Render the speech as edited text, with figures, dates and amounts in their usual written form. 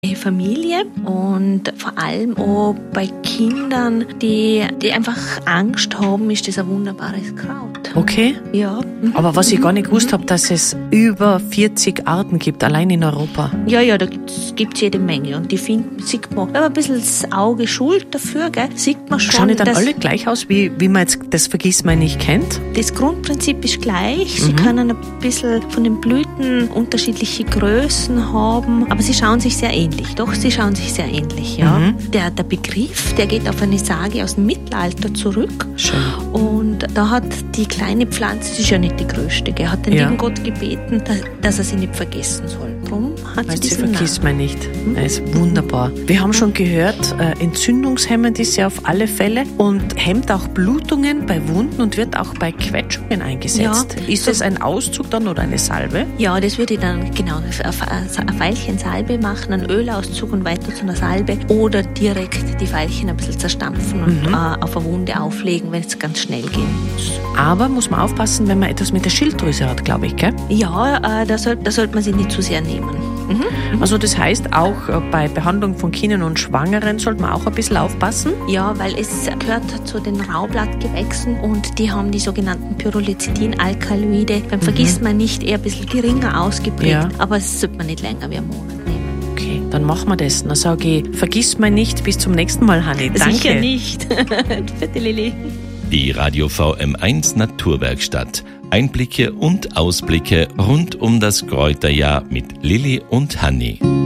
Familie und vor allem auch bei Kindern, die einfach Angst haben, ist das ein wunderbares Kraut. Okay. Ja. Aber was ich gar nicht gewusst habe, dass es über 40 Arten gibt, allein in Europa. Ja, da gibt's jede Menge und die sieht man, wenn man ein bisschen das Auge schult dafür, gell, sieht man schon. Schauen die dann alle gleich aus, wie man jetzt das Vergissmeinnicht kennt? Das Grundprinzip ist gleich. Sie können ein bisschen von den Blüten unterschiedliche Größen haben, aber sie schauen sich sehr ähnlich. Doch, sie schauen sich sehr ähnlich, ja. Der Begriff, der geht auf eine Sage aus dem Mittelalter zurück. Schön. Und da hat die kleine Pflanze, das ist ja nicht die größte, gell, hat den lieben Gott gebeten, dass er sie nicht vergessen soll. Drum hat sie diesen Namen. Vergissmeinnicht. Das ist wunderbar. Wir haben schon gehört, entzündungshemmend ist sie auf alle Fälle und hemmt auch Blutungen bei Wunden und wird auch bei Quetschungen eingesetzt. Ja. Ist das ein Auszug dann oder eine Salbe? Ja, das würde ich dann genau ein Veilchen Salbe machen, einen Ölauszug und weiter zu einer Salbe oder direkt die Veilchen ein bisschen zerstampfen und auf eine Wunde auflegen, wenn es ganz schnell gehen muss. Aber muss man aufpassen, wenn man etwas mit der Schilddrüse hat, glaube ich, gell? Ja, da sollte man sie nicht zu sehr nehmen. Also das heißt, auch bei Behandlung von Kindern und Schwangeren sollte man auch ein bisschen aufpassen? Ja, weil es gehört zu den Raublattgewächsen und die haben die sogenannten Pyrrolizidin-Alkaloide. Beim Vergissmeinnicht eher ein bisschen geringer ausgeprägt, aber es sollte man nicht länger wie einen Monat nehmen. Okay, dann machen wir das. Dann sage ich, Vergissmeinnicht, bis zum nächsten Mal, Hanni. Danke. Sicher nicht. Vierte Lilli. Die Radio VM1 Naturwerkstatt. Einblicke und Ausblicke rund um das Kräuterjahr mit Lilli und Hanni.